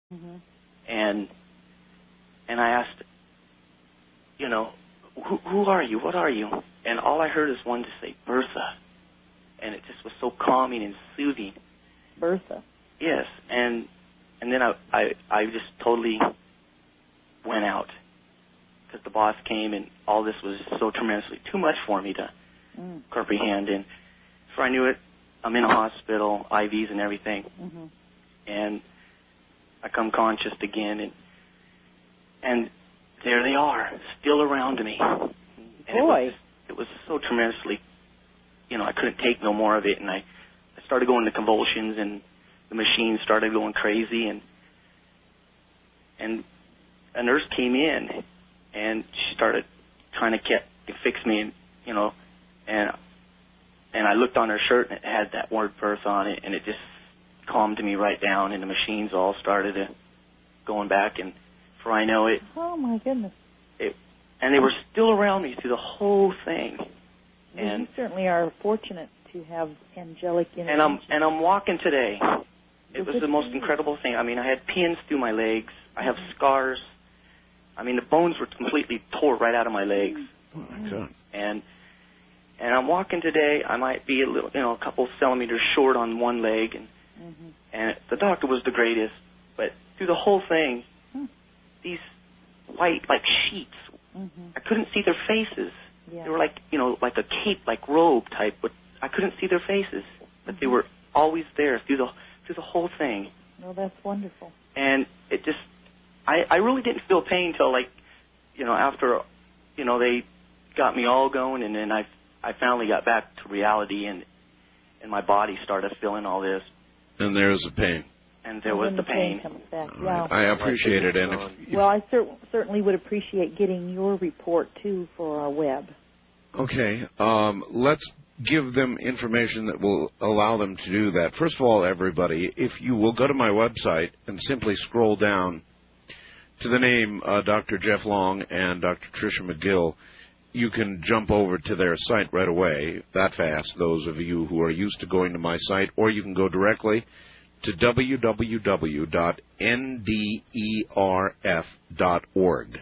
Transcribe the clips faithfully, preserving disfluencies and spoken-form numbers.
Mm-hmm. And and I asked, you know, who, who are you? What are you? And all I heard is one to say, Bertha. And it just was so calming and soothing. Bertha. Yes. And and then I, I, I just totally went out because the boss came and all this was so tremendously too much for me to mm. comprehend. And before I knew it, I'm in a hospital, I Vs and everything. Mm-hmm. And I come conscious again, and and there they are, still around me. And Boy. It was, it was so tremendously, you know, I couldn't take no more of it, and I, I started going into convulsions, and the machine started going crazy, and and a nurse came in, and she started trying to get, fix me, and, you know, and and I looked on her shirt, and it had that word birth on it, and it just calmed me right down, and the machines all started uh, going back, and before I know it, oh my goodness, it, and they were still around me through the whole thing. Well, and you certainly are fortunate to have angelic intervention. And I'm and I'm walking today. It was Good the most for you. incredible thing. I mean, I had pins through my legs. I have scars. I mean, the bones were completely tore right out of my legs. Oh my God. And and I'm walking today. I might be a little, you know, a couple centimeters short on one leg, and mm-hmm. and the doctor was the greatest. But through the whole thing, hmm. these white like sheets, mm-hmm. I couldn't see their faces. Yeah. They were like, you know, like a cape, like robe type, but I couldn't see their faces. But mm-hmm. they were always there through the through the whole thing. Well, that's wonderful. And it just, I, I really didn't feel pain till like, you know, after, you know, they got me all going, and then I I finally got back to reality, and and my body started feeling all this. And there's the pain. And there and was the the pain. pain comes back. All Yeah. right. I appreciate it. And if, if well, I cer- certainly would appreciate getting your report too for our web. Okay, um, let's give them information that will allow them to do that. First of all, everybody, if you will go to my website and simply scroll down to the name uh, Doctor Jeff Long and Doctor Tricia McGill, you can jump over to their site right away, that fast, those of you who are used to going to my site, or you can go directly to w w w dot n d e r f dot org,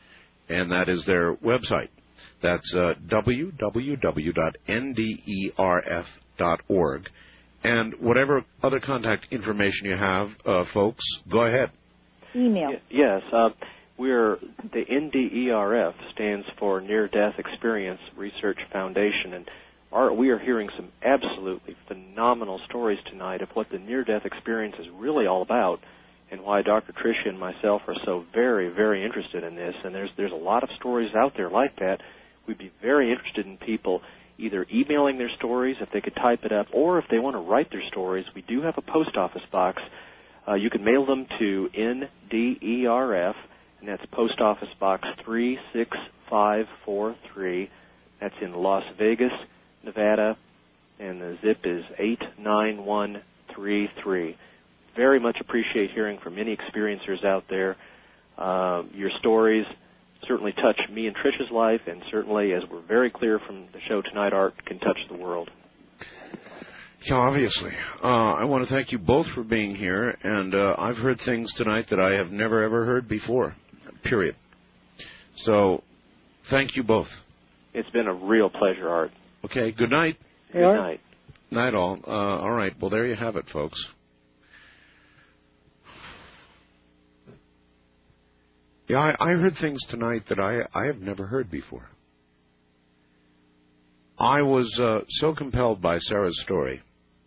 and that is their website. That's uh, w w w dot n d e r f dot org. And whatever other contact information you have, uh, folks, go ahead. Email. Y- yes. Uh, we're, the N D E R F stands for Near-Death Experience Research Foundation. And our, we are hearing some absolutely phenomenal stories tonight of what the near-death experience is really all about, and why Doctor Tricia and myself are so very, very interested in this. And there's there's a lot of stories out there like that. We'd be very interested in people either emailing their stories, if they could type it up, or if they want to write their stories. We do have a post office box. Uh, you can mail them to N D E R F, and that's Post Office Box three six five four three. That's in Las Vegas, Nevada, and the zip is eight nine one three three. Very much appreciate hearing from any experiencers out there. Uh, your stories certainly touch me and Tricia's life, and certainly, as we're very clear from the show tonight, Art, can touch the world. Yeah, obviously. Uh, I want to thank you both for being here, and uh, I've heard things tonight that I have never, ever heard before, period. So, thank you both. It's been a real pleasure, Art. Okay, good night. Good yeah. night. Night all. Uh, all right, well, there you have it, folks. Yeah, I, I heard things tonight that I, I have never heard before. I was uh, so compelled by Sarah's story.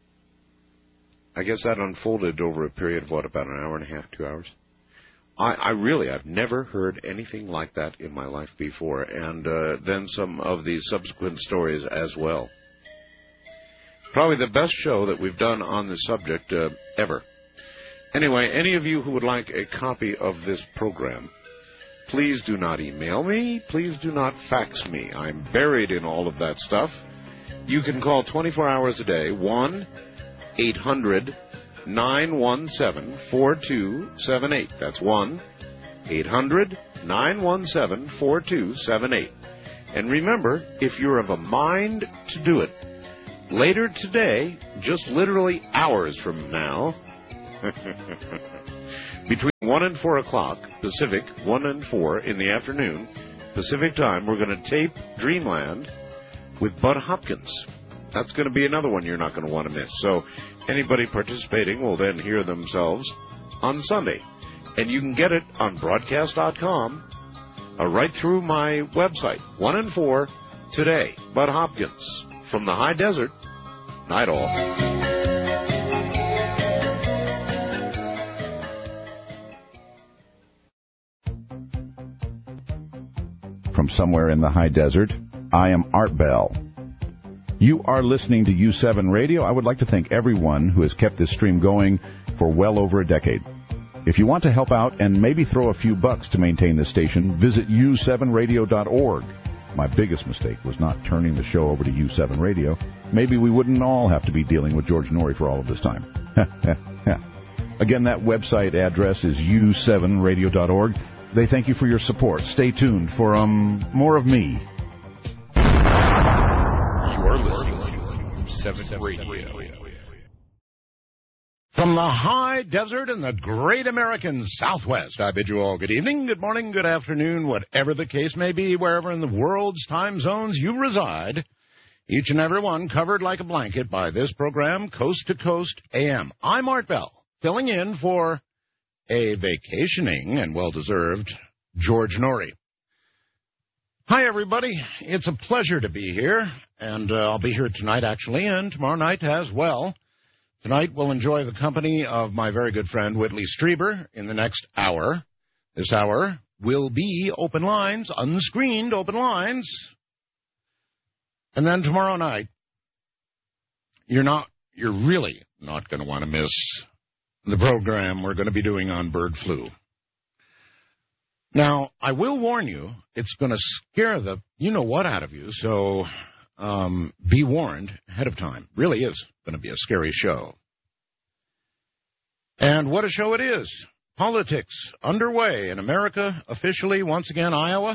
I guess that unfolded over a period of, what, about an hour and a half, two hours? I, I really, I've never heard anything like that in my life before, and uh, then some of the subsequent stories as well. Probably the best show that we've done on this subject uh, ever. Anyway, any of you who would like a copy of this program, please do not email me. Please do not fax me. I'm buried in all of that stuff. You can call twenty-four hours a day, one eight hundred nine one seven four two seven eight. That's one eight hundred nine one seven four two seven eight. And remember, if you're of a mind to do it, later today, just literally hours from now, between one and four o'clock Pacific, one and four in the afternoon Pacific time, we're going to tape Dreamland with Bud Hopkins. That's going to be another one you're not going to want to miss. So anybody participating will then hear themselves on Sunday. And you can get it on broadcast dot com or right through my website. One and four today. Bud Hopkins from the high desert. Night all. From somewhere in the high desert, I am Art Bell. You are listening to U seven Radio. I would like to thank everyone who has kept this stream going for well over a decade. If you want to help out and maybe throw a few bucks to maintain this station, visit U seven radio dot org. My biggest mistake was not turning the show over to U seven Radio. Maybe we wouldn't all have to be dealing with George Noory for all of this time. Again, that website address is U seven radio dot org. They thank you for your support. Stay tuned for um more of me. You are listening to U seven Radio. From the high desert in the great American Southwest, I bid you all good evening, good morning, good afternoon, whatever the case may be, wherever in the world's time zones you reside, each and every one covered like a blanket by this program, Coast to Coast A M. I'm Art Bell, filling in for a vacationing and well-deserved George Noory. Hi, everybody. It's a pleasure to be here, and uh, I'll be here tonight, actually, and tomorrow night as well. Tonight, we'll enjoy the company of my very good friend, Whitley Strieber, in the next hour. This hour will be open lines, unscreened open lines. And then tomorrow night, you're not, you're really not going to want to miss the program we're going to be doing on bird flu. Now, I will warn you, it's going to scare the you-know-what out of you, so um, be warned ahead of time. Really is going to be a scary show. And what a show it is. Politics underway in America, officially, once again, Iowa.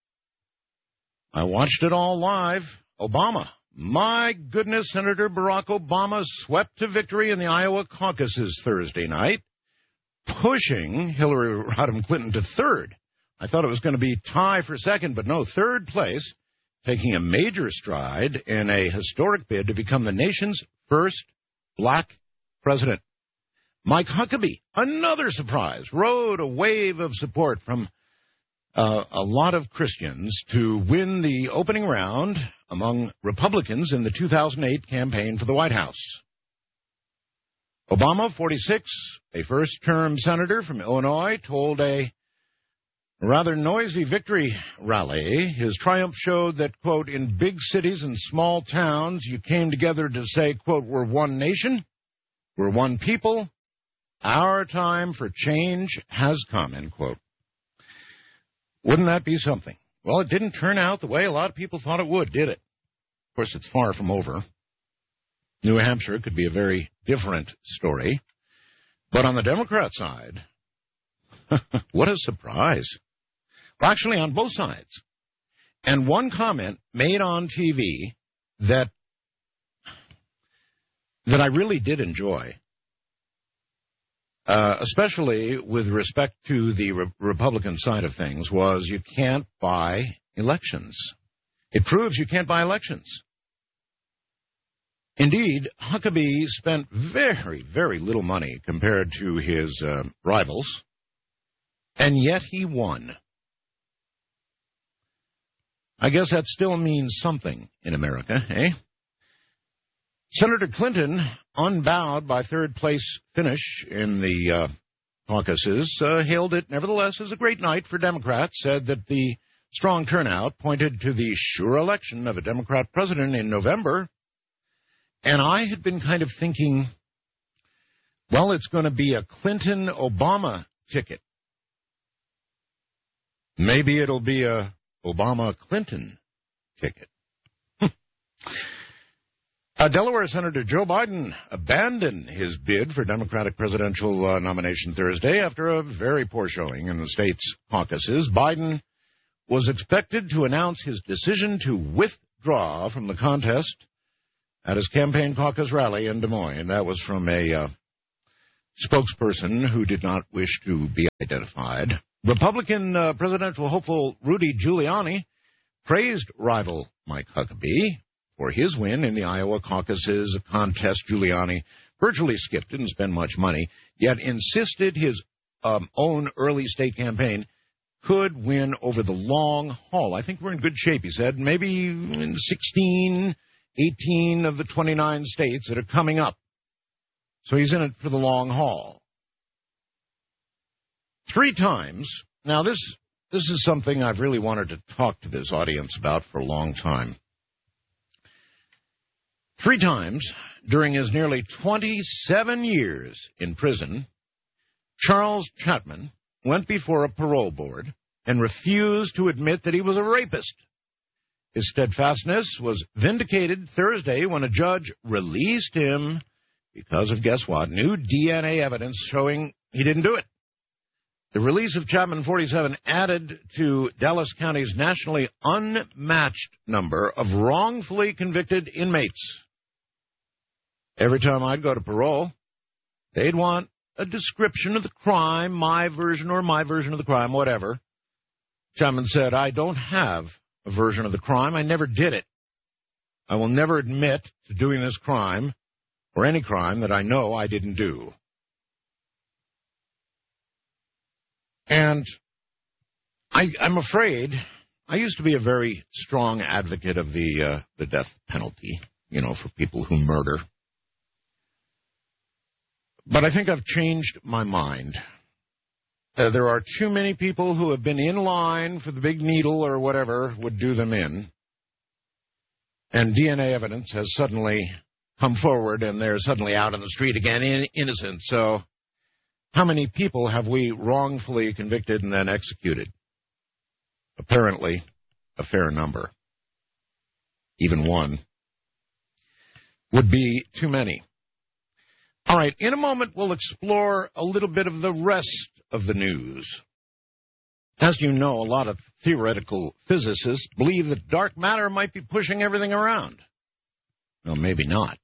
I watched it all live. Obama. My goodness, Senator Barack Obama swept to victory in the Iowa caucuses Thursday night, pushing Hillary Rodham Clinton to third. I thought it was going to be tie for second, but no, third place, taking a major stride in a historic bid to become the nation's first black president. Mike Huckabee, another surprise, rode a wave of support from uh, a lot of Christians to win the opening round among Republicans in the two thousand eight campaign for the White House. Obama, forty-six, a first-term senator from Illinois, told a rather noisy victory rally his triumph showed that, quote, in big cities and small towns, you came together to say, quote, we're one nation, we're one people, our time for change has come, end quote. Wouldn't that be something? Well, it didn't turn out the way a lot of people thought it would, did it? Of course, it's far from over. New Hampshire could be a very different story. But on the Democrat side, what a surprise. Well, actually, on both sides. And one comment made on T V that that I really did enjoy, uh, especially with respect to the re- Republican side of things, was you can't buy elections. It proves you can't buy elections. Indeed, Huckabee spent very, very little money compared to his uh, rivals, and yet he won. I guess that still means something in America, eh? Senator Clinton, unbowed by third-place finish in the uh, caucuses, uh, hailed it nevertheless as a great night for Democrats, said that the strong turnout pointed to the sure election of a Democrat president in November. And I had been kind of thinking, well, it's going to be a Clinton-Obama ticket. Maybe it'll be a Obama-Clinton ticket. uh, Delaware Senator Joe Biden abandoned his bid for Democratic presidential uh, nomination Thursday after a very poor showing in the state's caucuses. Biden was expected to announce his decision to withdraw from the contest at his campaign caucus rally in Des Moines. That was from a uh, spokesperson who did not wish to be identified. Republican uh, presidential hopeful Rudy Giuliani praised rival Mike Huckabee for his win in the Iowa caucuses, a contest Giuliani virtually skipped, didn't spend much money, yet insisted his um, own early state campaign could win over the long haul. I think we're in good shape, he said, maybe in sixteen, eighteen of the twenty-nine states that are coming up. So he's in it for the long haul. Three times, now this this is something I've really wanted to talk to this audience about for a long time. Three times during his nearly twenty-seven years in prison, Charles Chapman went before a parole board and refused to admit that he was a rapist. His steadfastness was vindicated Thursday when a judge released him because of, guess what, new D N A evidence showing he didn't do it. The release of Chapman, forty-seven, added to Dallas County's nationally unmatched number of wrongfully convicted inmates. Every time I'd go to parole, they'd want a description of the crime, my version or my version of the crime, whatever. Chapman said, I don't have a version of the crime. I never did it. I will never admit to doing this crime or any crime that I know I didn't do. And I, I'm afraid, I used to be a very strong advocate of the uh, the death penalty, you know, for people who murder. But I think I've changed my mind. Uh, there are too many people who have been in line for the big needle or whatever would do them in. And D N A evidence has suddenly come forward, and they're suddenly out on the street again, in, innocent. So how many people have we wrongfully convicted and then executed? Apparently, a fair number. Even one would be too many. All right, in a moment, we'll explore a little bit of the rest of the news. As you know, a lot of theoretical physicists believe that dark matter might be pushing everything around. Well, maybe not.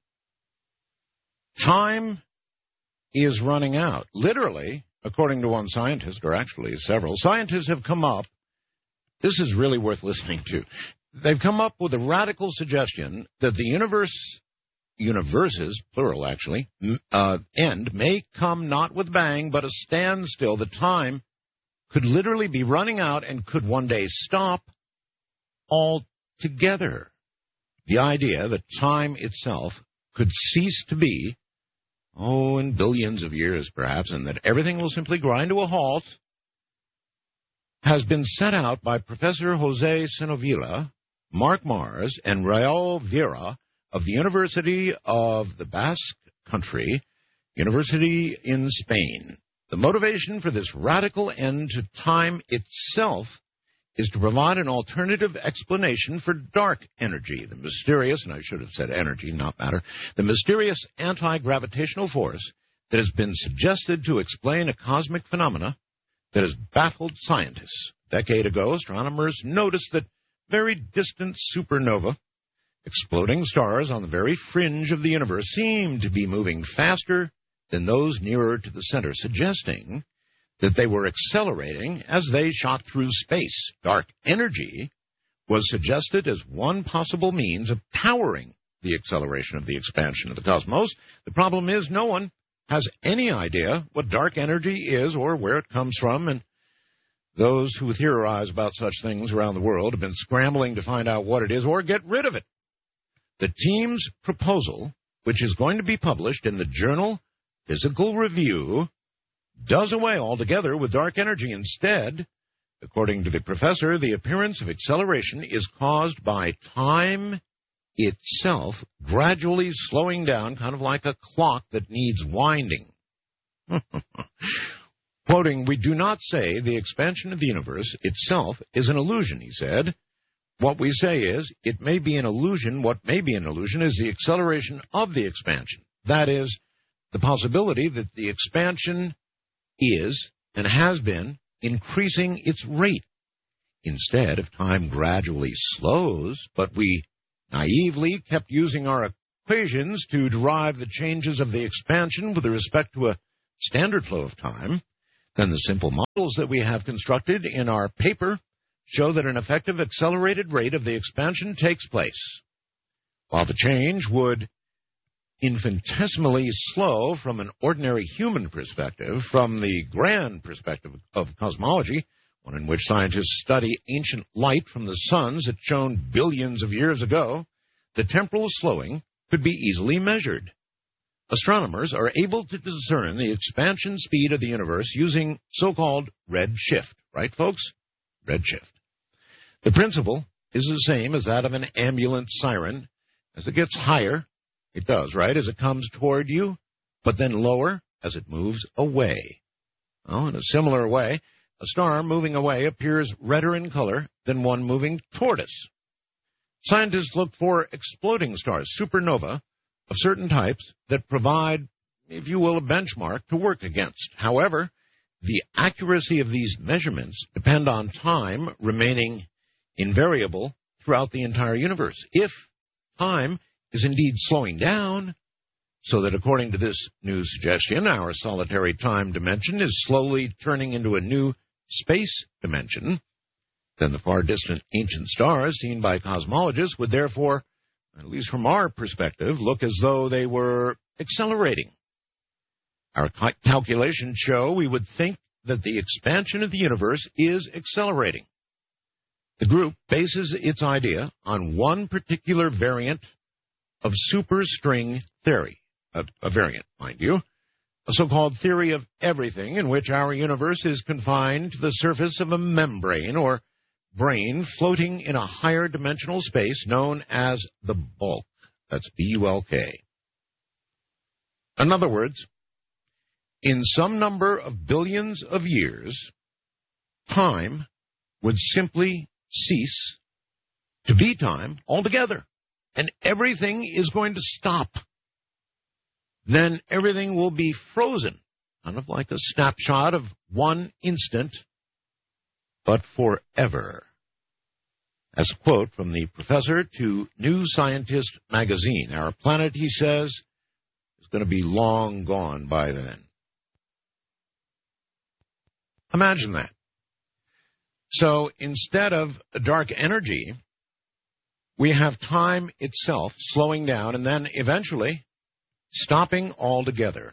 Time is running out. Literally, according to one scientist, or actually several, scientists have come up, this is really worth listening to, they've come up with a radical suggestion that the universe, universes, plural actually, uh, end may come not with bang, but a standstill. The time could literally be running out and could one day stop altogether. The idea that time itself could cease to be, oh, in billions of years perhaps, and that everything will simply grind to a halt, has been set out by Professor Jose Senovilla, Mark Mars, and Raul Vera of the University of the Basque Country, University in Spain. The motivation for this radical end to time itself is to provide an alternative explanation for dark energy, the mysterious, and I should have said energy, not matter, the mysterious anti-gravitational force that has been suggested to explain a cosmic phenomena that has baffled scientists. A decade ago, astronomers noticed that very distant supernova, exploding stars on the very fringe of the universe, seemed to be moving faster than those nearer to the center, suggesting that they were accelerating as they shot through space. Dark energy was suggested as one possible means of powering the acceleration of the expansion of the cosmos. The problem is no one has any idea what dark energy is or where it comes from, and those who theorize about such things around the world have been scrambling to find out what it is or get rid of it. The team's proposal, which is going to be published in the journal Physical Review, does away altogether with dark energy. Instead, according to the professor, the appearance of acceleration is caused by time itself gradually slowing down, kind of like a clock that needs winding. Quoting, "We do not say the expansion of the universe itself is an illusion," he said. "What we say is, it may be an illusion. What may be an illusion is the acceleration of the expansion. That is, the possibility that the expansion is and has been increasing its rate. Instead, if time gradually slows, but we naively kept using our equations to derive the changes of the expansion with respect to a standard flow of time, then the simple models that we have constructed in our paper show that an effective accelerated rate of the expansion takes place. While the change would infinitesimally slow from an ordinary human perspective, from the grand perspective of cosmology, one in which scientists study ancient light from the suns that shone billions of years ago, the temporal slowing could be easily measured. Astronomers are able to discern the expansion speed of the universe using so-called red shift. Right, folks? Red shift. The principle is the same as that of an ambulance siren. As it gets higher, it does, right, as it comes toward you, but then lower as it moves away. Well, in a similar way, a star moving away appears redder in color than one moving toward us. Scientists look for exploding stars, supernova, of certain types that provide, if you will, a benchmark to work against. However, the accuracy of these measurements depend on time remaining invariable throughout the entire universe. If time is indeed slowing down, so that according to this new suggestion, our solitary time dimension is slowly turning into a new space dimension, then the far distant ancient stars seen by cosmologists would therefore, at least from our perspective, look as though they were accelerating. Our cal- calculations show we would think that the expansion of the universe is accelerating. The group bases its idea on one particular variant of superstring theory, a, a variant, mind you, a so-called theory of everything in which our universe is confined to the surface of a membrane or brain floating in a higher dimensional space known as the bulk. That's B U L K. In other words, in some number of billions of years, time would simply cease to be time altogether, and everything is going to stop. Then everything will be frozen, kind of like a snapshot of one instant, but forever. As a quote from the professor to New Scientist magazine, our planet, he says, is going to be long gone by then. Imagine that. So instead of dark energy, we have time itself slowing down and then eventually stopping altogether.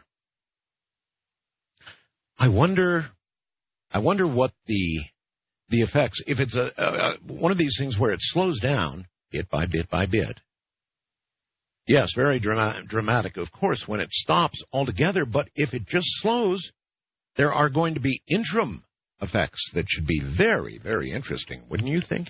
I wonder, I wonder what the the effects, if it's a, a one of these things where it slows down bit by bit by bit. Yes, very drama- dramatic, of course, when it stops altogether, but if it just slows, there are going to be interim effects that should be very, very interesting, wouldn't you think?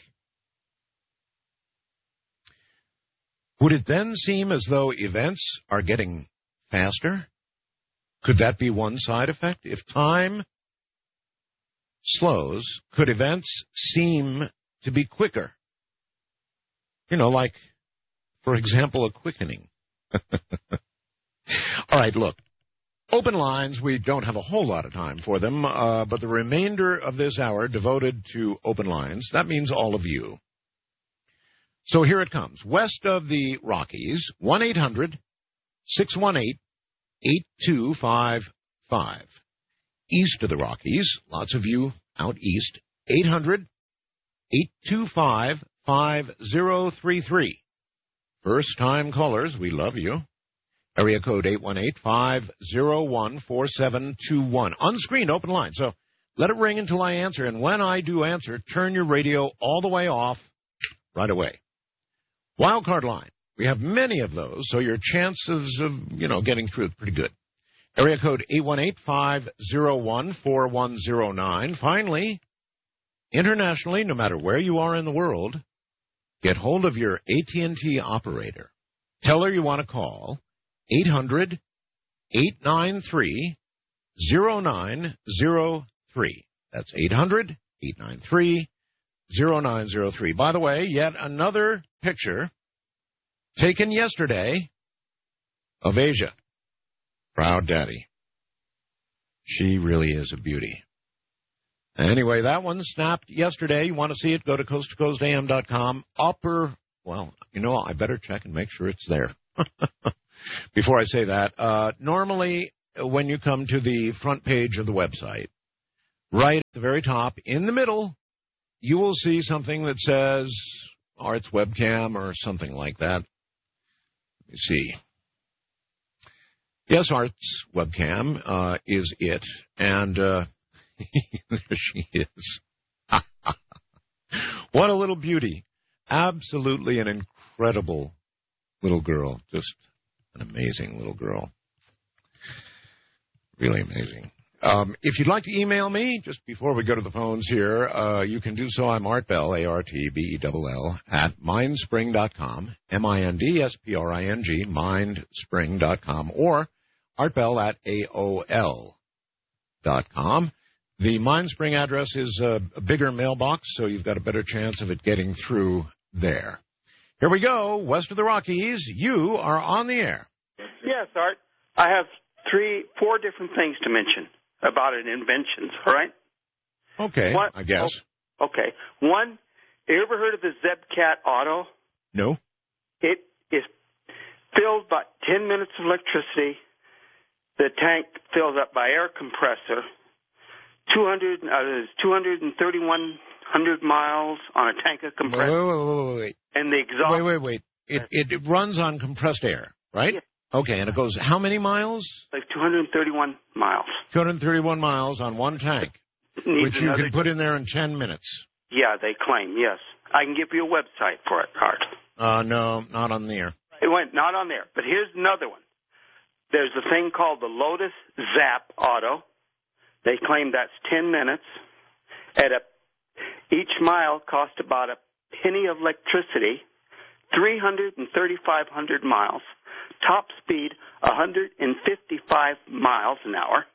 Would it then seem as though events are getting faster? Could that be one side effect? If time slows, could events seem to be quicker? You know, like, for example, a quickening. All right, look. Open lines, we don't have a whole lot of time for them, uh, but the remainder of this hour devoted to open lines, that means all of you. So here it comes. West of the Rockies, one eight hundred six one eight eight two five five. East of the Rockies, lots of you out east, eight hundred eight two five five zero three three. First-time callers, we love you. Area code eight one eight five zero one four seven two one. Unscreened open line, so let it ring until I answer, and when I do answer, turn your radio all the way off right away. Wildcard line. We have many of those, so your chances of, you know, getting through it pretty good. Area code eight one eight five zero one four one zero nine. Finally, internationally, no matter where you are in the world, get hold of your A T and T operator. Tell her you want to call eight hundred eight nine three zero nine zero three. That's eight hundred eight nine three zero nine zero three. By the way, yet another picture taken yesterday of Asia. Proud daddy. She really is a beauty. Anyway, that one snapped yesterday. You want to see it, go to coast to coast a m dot com. Upper, well, you know, I better check and make sure it's there. Before I say that, uh, normally when you come to the front page of the website, right at the very top, in the middle, you will see something that says Art's webcam or something like that. Let me see. Yes, Art's webcam uh, is it, and uh, there she is. What a little beauty. Absolutely an incredible little girl. Just an amazing little girl. Really amazing. Um, if you'd like to email me, just before we go to the phones here, uh, you can do so. I'm Art Bell, A R T B E L L, at mindspring dot com, M I N D S P R I N G, mindspring dot com, or artbell at A O L dot com. The MindSpring address is a, a bigger mailbox, so you've got a better chance of it getting through there. Here we go, west of the Rockies. You are on the air. Yes, Art. I have three, four different things to mention about an inventions, all right? Okay, One, I guess. Oh, okay. One, you ever heard of the Zebcat Auto? No. It is filled by ten minutes of electricity. The tank fills up by air compressor. two hundred, uh, two hundred thirty-one hundred miles on a tank of compressor. Wait, wait, wait, wait, wait. And the exhaust. Wait, wait, wait. It, it, it runs on compressed air, right? Yeah. Okay, and it goes how many miles? Like two hundred thirty-one miles. two hundred thirty-one miles on one tank, which you can put in there in ten minutes. Yeah, they claim, yes. I can give you a website for it, Art. Uh, no, not on the air. It went not on there. But here's another one. There's a thing called the Lotus Zap Auto. They claim that's ten minutes. At a, each mile costs about a penny of electricity, three hundred thirty-five hundred miles. Top speed, one hundred fifty-five miles an hour.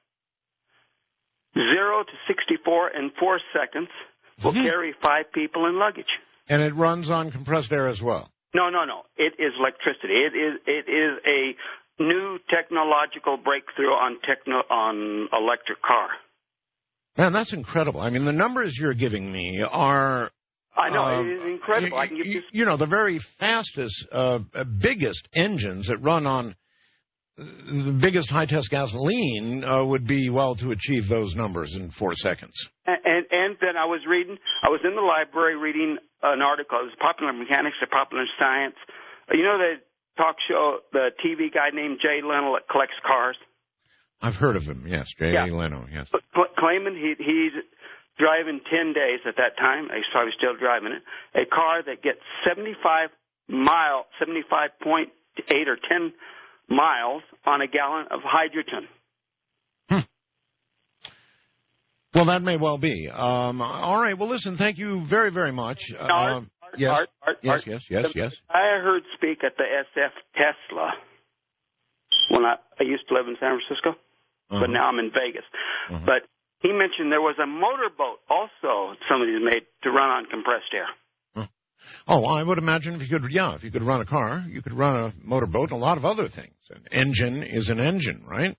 Zero to sixty-four in four seconds. Will mm-hmm. carry five people and luggage. And it runs on compressed air as well? No, no, no. It is electricity. It is it is a new technological breakthrough on techno on electric car. Man, that's incredible. I mean, the numbers you're giving me are... I know, um, it is incredible. You, I can give you... you know, the very fastest, uh, biggest engines that run on the biggest high-test gasoline uh, would be, well, to achieve those numbers in four seconds. And, and, and then I was reading, I was in the library reading an article. It was Popular Mechanics or Popular Science. You know the talk show, the T V guy named Jay Leno that collects cars? I've heard of him, yes, Jay yeah. Leno, yes. Cl- claiming he, he's driving ten days at that time, so I was still driving it, a car that gets seventy-five mile, seventy-five point eight or ten miles on a gallon of hydrogen. Hmm. Well, that may well be. Um, all right. Well, listen, thank you very, very much. Art, uh, Art, yes, Art, Art, yes, Art, yes, yes, yes. I heard speak at the S F Tesla when I, I used to live in San Francisco, uh-huh. but now I'm in Vegas. Uh-huh. But he mentioned there was a motorboat also somebody made to run on compressed air. Oh, I would imagine if you could, yeah, if you could run a car, you could run a motorboat and a lot of other things. An engine is an engine, right?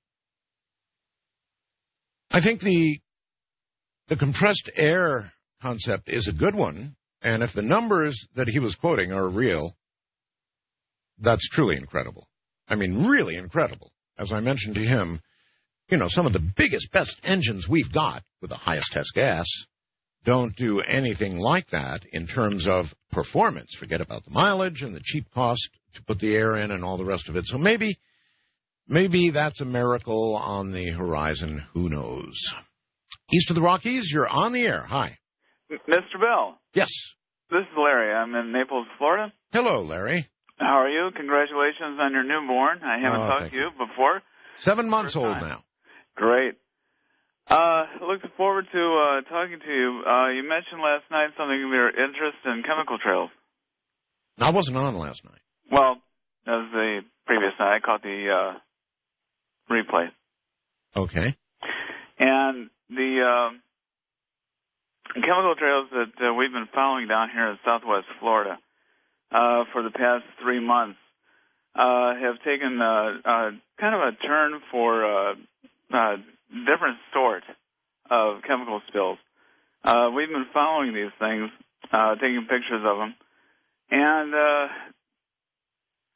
I think the the compressed air concept is a good one, and if the numbers that he was quoting are real, that's truly incredible. I mean, really incredible. As I mentioned to him, you know, some of the biggest, best engines we've got with the highest test gas don't do anything like that in terms of performance. Forget about the mileage and the cheap cost to put the air in and all the rest of it. So maybe, maybe that's a miracle on the horizon. Who knows? East of the Rockies, you're on the air. Hi. Mister Bell. Yes. This is Larry. I'm in Naples, Florida. Hello, Larry. How are you? Congratulations on your newborn. I haven't oh, talked to you before. Seven months old now. Great. Uh, looking forward to uh, talking to you. Uh, you mentioned last night something of your interest in chemical trails. I wasn't on last night. Well, that was the previous night. I caught the uh, replay. Okay. And the uh, chemical trails that uh, we've been following down here in southwest Florida uh, for the past three months uh, have taken uh, uh, kind of a turn for uh, uh, different sort of chemical spills. Uh, we've been following these things, uh, taking pictures of them, and uh,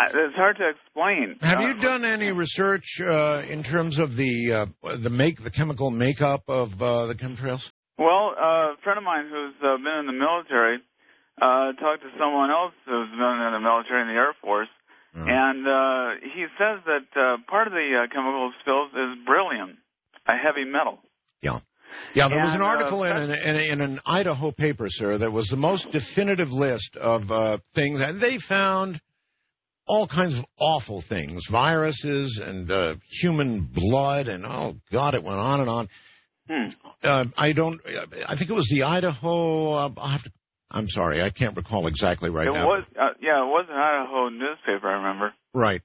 it's hard to explain. Have uh, you done any research uh, in terms of the uh, the make the chemical makeup of uh, the chemtrails? Well, uh, a friend of mine who's uh, been in the military uh, talked to someone else who's been in the military in the Air Force, oh. and uh, he says that uh, part of the uh, chemical spills is beryllium, a heavy metal. Yeah. Yeah, there and, was an article uh, in, an, in, in an Idaho paper, sir, that was the most definitive list of uh, things, and they found all kinds of awful things, viruses and uh, human blood, and, oh, God, it went on and on. Hmm. Uh, I don't, I think it was the Idaho, uh, I'll have to, I'm sorry, I can't recall exactly right it now. Was, uh, yeah, it was an Idaho newspaper, I remember. Right.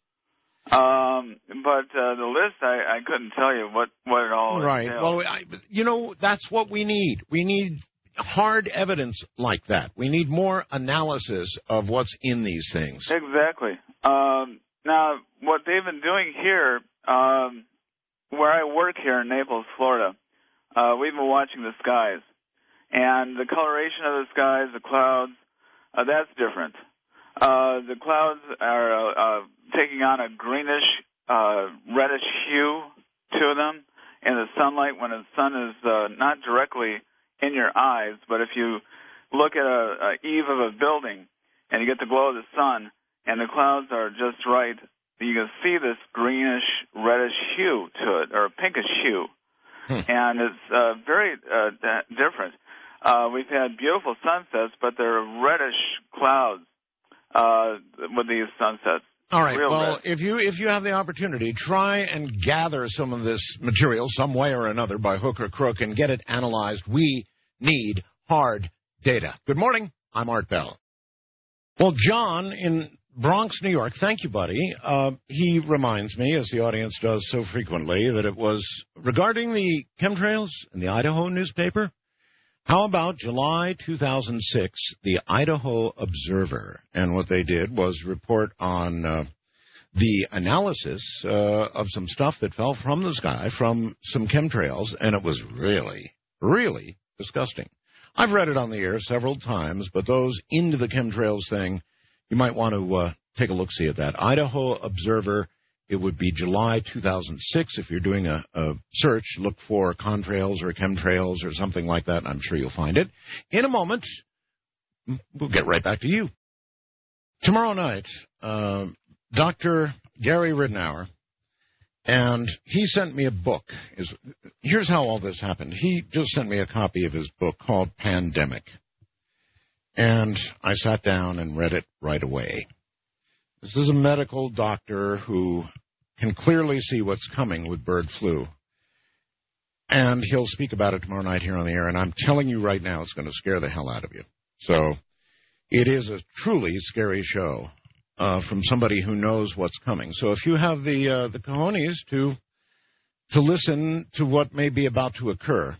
Um, but uh, the list, I, I couldn't tell you what, what it all Right. entailed. Well, I, you know, that's what we need. We need hard evidence like that. We need more analysis of what's in these things. Exactly. Um, now, what they've been doing here, um, where I work here in Naples, Florida, uh, we've been watching the skies. And the coloration of the skies, the clouds, uh, that's different. Uh, the clouds are uh, uh, taking on a greenish, uh, reddish hue to them in the sunlight when the sun is uh, not directly in your eyes, but if you look at a, a eave of a building and you get the glow of the sun and the clouds are just right, you can see this greenish, reddish hue to it, or a pinkish hue. Hmm. And it's uh, very uh, d- different. Uh, we've had beautiful sunsets, but they're reddish clouds uh, with these sunsets. All right. Real well, red. if you if you have the opportunity, try and gather some of this material some way or another by hook or crook and get it analyzed. We need hard data. Good morning. I'm Art Bell. Well, John in Bronx, New York, thank you, buddy. Uh, he reminds me, as the audience does so frequently, that it was regarding the chemtrails in the Idaho newspaper. How about July two thousand six, the Idaho Observer? And what they did was report on uh, the analysis uh, of some stuff that fell from the sky from some chemtrails, and it was really, really disgusting. I've read it on the air several times, but those into the chemtrails thing, you might want to uh, take a look-see at that. Idaho Observer. It would be July two thousand six. If you're doing a, a search, look for contrails or chemtrails or something like that. I'm sure you'll find it. In a moment, we'll get right back to you. Tomorrow night, uh, Doctor Gary Ridenour, and he sent me a book. Is Here's how all this happened. He just sent me a copy of his book called Pandemic. And I sat down and read it right away. This is a medical doctor who can clearly see what's coming with bird flu. And he'll speak about it tomorrow night here on the air. And I'm telling you right now, it's going to scare the hell out of you. So it is a truly scary show uh, from somebody who knows what's coming. So if you have the uh, the cojones to to listen to what may be about to occur,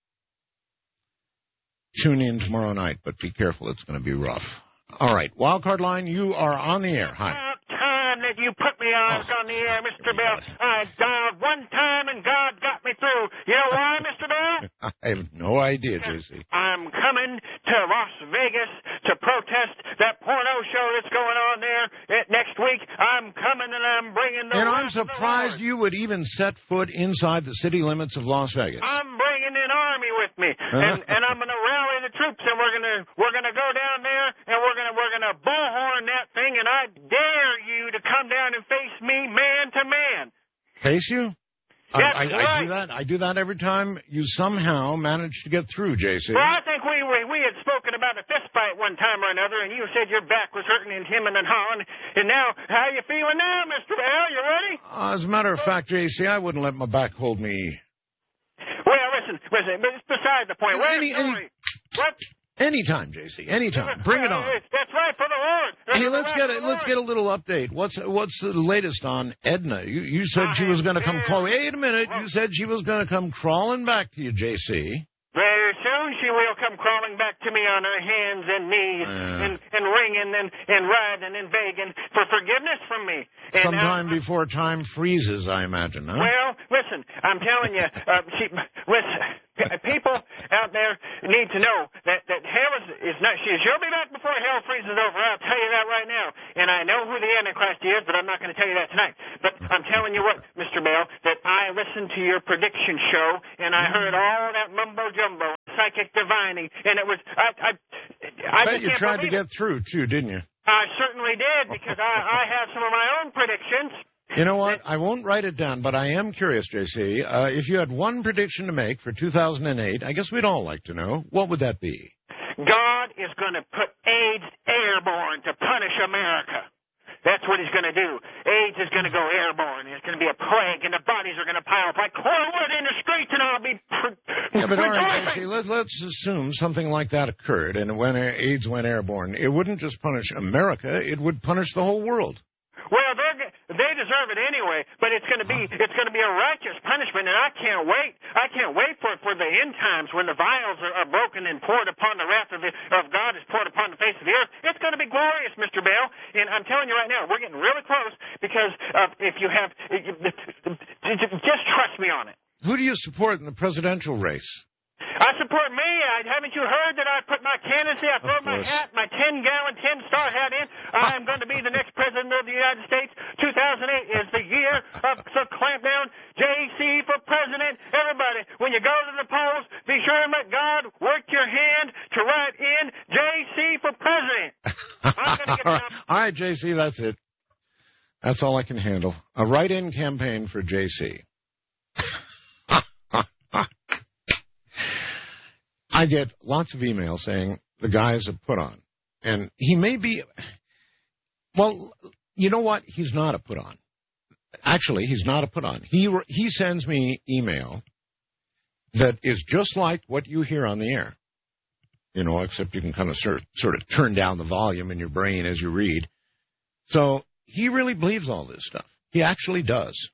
tune in tomorrow night. But be careful, it's going to be rough. All right, Wildcard Line, you are on the air. Hi. About time that you put me on, oh. on the air, Mister Bell. I dialed one time and God got me through. You know why, Mister Bell? I have no idea, J C. I'm coming to Las Vegas to protest that porno show that's going on there it, next week. I'm coming and I'm bringing the. And I'm surprised you would even set foot inside the city limits of Las Vegas. I'm bringing an army with me, and, and I'm going to rally the troops, and we're going to we're going to go down there, and we're going to we're going to bullhorn that thing, and I dare you to come down and face me man to man. Face you? That's I, I, right. I do that. I do that every time you somehow manage to get through, J C. Well, I think we, we we had spoken about a fist fight one time or another, and you said your back was hurting and hemming and hawing. And now, how you feeling now, Mister Bell? You ready? Uh, as a matter of fact, J C, I wouldn't let my back hold me. Well, listen, listen, but it's beside the point. Any, any, what? Anytime, J C. Anytime. Bring it on. That's right, for the Lord. That's hey, let's get it. Let's get a little update. What's What's the latest on Edna? You You said she was going to come crawl. Wait a minute. You said she was going to come crawling back to you, J C. Very soon she will come crawling back to me on her hands and knees uh, and, and ringing and, and writhing and begging for forgiveness from me. And sometime uh, before time freezes, I imagine, huh? Well, listen, I'm telling you, uh, she, listen, P- people out there need to know that, that hell is, is not, she'll be back before hell freezes over. I'll tell you that right now. And I know who the Antichrist is, but I'm not going to tell you that tonight. But I'm telling you what, Mister Bell, that I listened to your prediction show, and I heard all that mumbo-jumbo, psychic divining, and it was, I, I, I, I bet just you can't tried to believe get it. through, too, didn't you? I certainly did, because I, I have some of my own predictions. You know what? I won't write it down, but I am curious, J C. Uh, if you had one prediction to make for two thousand eight, I guess we'd all like to know, what would that be? God is going to put AIDS airborne to punish America. That's what he's going to do. AIDS is going to go airborne. It's going to be a plague, and the bodies are going to pile up like cornwood in the streets, and I'll be... Pr- yeah, but all right, J C, let, let's assume something like that occurred, and when AIDS went airborne, it wouldn't just punish America, it would punish the whole world. Well, they're, they deserve it anyway, but it's going to be it's going to be a righteous punishment, and I can't wait. I can't wait for for the end times when the vials are, are broken and poured upon the wrath of, the, of God is poured upon the face of the earth. It's going to be glorious, Mister Bell, and I'm telling you right now, we're getting really close because uh, if you have, just trust me on it. Who do you support in the presidential race? I support me. I, haven't you heard that I put my candidacy, I throw my hat, my ten-gallon, ten-star hat in? I am going to be the next president of the United States. two thousand eight is the year of the clampdown. J C for president. Everybody, when you go to the polls, be sure and let God work your hand to write in J C for president. I'm going to get all, right. all right, J C, that's it. That's all I can handle. A write-in campaign for J C. I get lots of emails saying the guy's a put-on. And he may be... Well, you know what? He's not a put-on. Actually, he's not a put-on. He, he sends me email that is just like what you hear on the air. You know, except you can kind of sort, sort of turn down the volume in your brain as you read. So he really believes all this stuff. He actually does.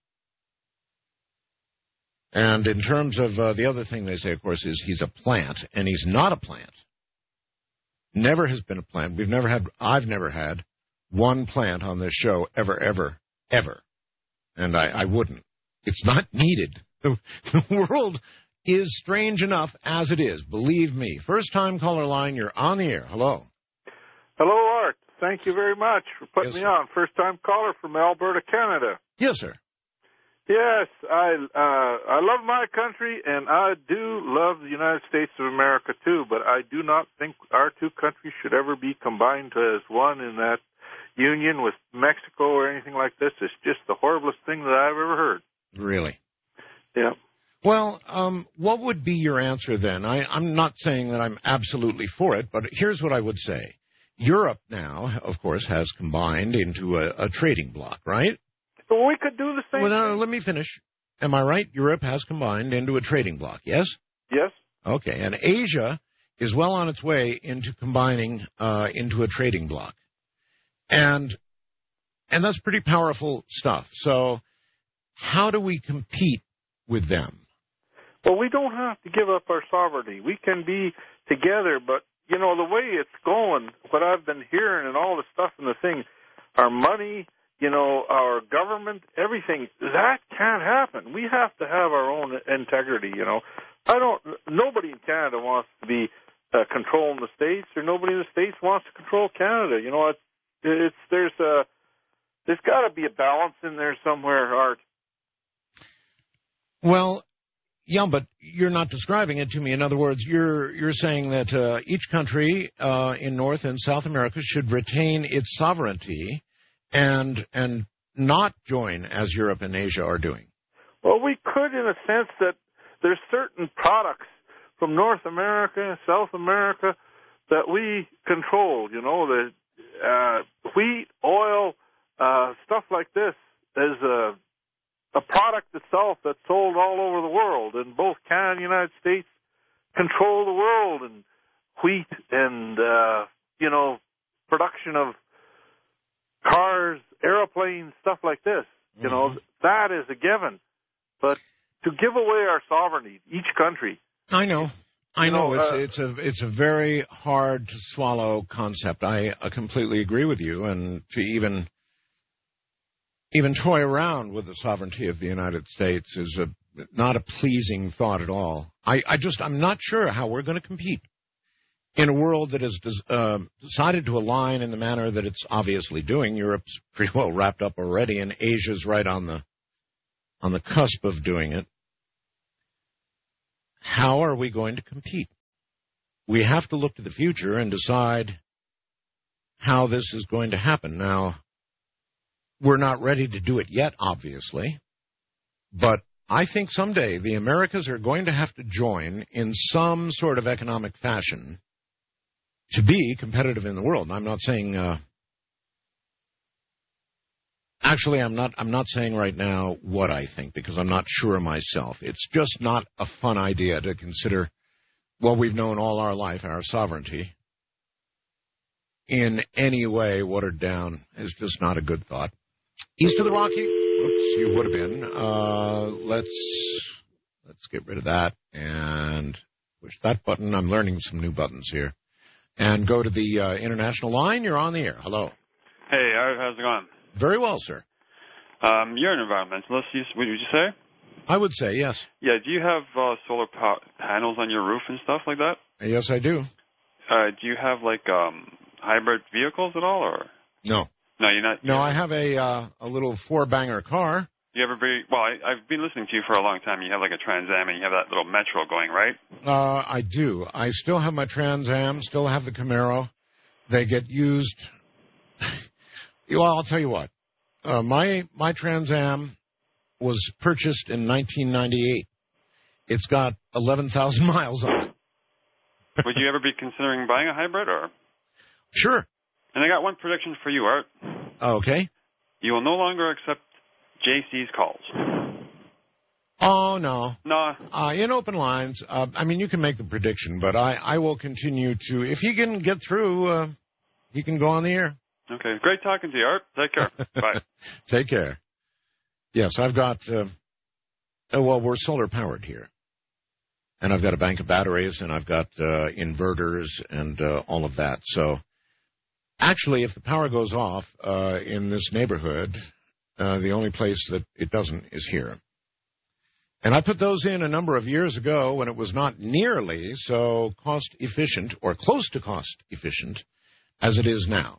And in terms of uh, the other thing they say, of course, is he's a plant, and he's not a plant. Never has been a plant. We've never had, I've never had one plant on this show ever, ever, ever. And I, I wouldn't. It's not needed. The, the world is strange enough as it is. Believe me. First time caller line, you're on the air. Hello. Hello, Art. Thank you very much for putting yes, me sir. on. First time caller from Alberta, Canada. Yes, sir. Yes, I uh, I love my country, and I do love the United States of America, too, but I do not think our two countries should ever be combined as one in that union with Mexico or anything like this. It's just the horriblest thing that I've ever heard. Really? Yeah. Well, um, what would be your answer then? I, I'm not saying that I'm absolutely for it, but here's what I would say. Europe now, of course, has combined into a, a trading bloc, right? Well, we could do the same well, no, thing. Let me finish. Am I right? Europe has combined into a trading bloc, yes? Yes. Okay, and Asia is well on its way into combining uh, into a trading bloc. And and that's pretty powerful stuff. So how do we compete with them? Well, we don't have to give up our sovereignty. We can be together, but, you know, the way it's going, what I've been hearing and all the stuff and the thing, our money, you know, our government, everything, that can't happen. We have to have our own integrity, you know. I don't, nobody in Canada wants to be uh, controlling the States, or nobody in the States wants to control Canada. You know, it's, it's there's a, there's got to be a balance in there somewhere, Art. Well, yeah, but you're not describing it to me. In other words, you're you're saying that uh, each country uh, in North and South America should retain its sovereignty and and not join as Europe and Asia are doing. Well, we could in a sense that there's certain products from North America, South America, that we control, you know, the uh, wheat, oil, uh, stuff like this is a, a product itself that's sold all over the world, and both Canada and the United States control the world, and wheat and, uh, you know, production of cars, airplanes, stuff like this. You know, mm-hmm. that is a given. But to give away our sovereignty, each country. I know. I know, know uh, it's it's a it's a very hard to swallow concept. I, I completely agree with you, and to even even toy around with the sovereignty of the United States is a not a pleasing thought at all. I, I just, I'm not sure how we're going to compete in a world that has uh, decided to align in the manner that it's obviously doing. Europe's pretty well wrapped up already, and Asia's right on the on the cusp of doing it. How are we going to compete? We have to look to the future and decide how this is going to happen. Now, we're not ready to do it yet, obviously, but I think someday the Americas are going to have to join in some sort of economic fashion to be competitive in the world. And I'm not saying, uh, actually, I'm not. I'm not saying right now what I think because I'm not sure myself. It's just not a fun idea to consider. Well, we've known all our life our sovereignty in any way watered down is just not a good thought. East of the Rocky. Oops, you would have been. Uh, let's let's get rid of that and push that button. I'm learning some new buttons here. And go to the uh, international line. You're on the air. Hello. Hey, Art, how's it going? Very well, sir. Um, you're an environmentalist, you, what did you say? I would say yes. Yeah, do you have uh, solar pa- panels on your roof and stuff like that? Yes, I do. Uh, do you have, like, um, hybrid vehicles at all, or? No. No, you're not? No, you're, I have a uh, a little four-banger car. You ever be, well, I, I've been listening to you for a long time. You have, like, a Trans Am, and you have that little Metro going, right? Uh, I do. I still have my Trans Am, still have the Camaro. They get used. Well, I'll tell you what. Uh, my my Trans Am was purchased in nineteen ninety-eight. It's got eleven thousand miles on it. Would you ever be considering buying a hybrid, or? Sure. And I got one prediction for you, Art. Okay. You will no longer accept J C's calls. Oh, no. No. Uh, in open lines, uh, I mean, you can make the prediction, but I, I will continue to, if he can get through, uh, he can go on the air. Okay. Great talking to you, Art. Take care. Bye. Take care. Yes, I've got, uh, oh, well, we're solar powered here. And I've got a bank of batteries, and I've got uh, inverters and uh, all of that. So, actually, if the power goes off uh, in this neighborhood, uh, the only place that it doesn't is here. And I put those in a number of years ago when it was not nearly so cost efficient or close to cost efficient as it is now.